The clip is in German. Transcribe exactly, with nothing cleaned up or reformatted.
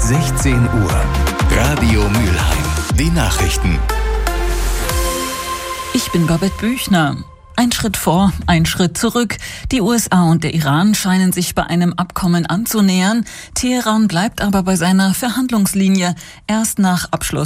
sechzehn Uhr. Radio Mülheim. Die Nachrichten. Ich bin Babette Büchner. Ein Schritt vor, ein Schritt zurück. Die U S A und der Iran scheinen sich bei einem Abkommen anzunähern. Teheran bleibt aber bei seiner Verhandlungslinie. Erst nach Abschluss